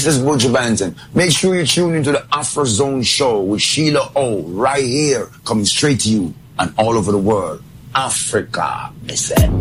This is Buju Banton. Make sure you tune into the Afro Zone show with Sheila O. right here, coming straight to you and all over the world. Africa, they said.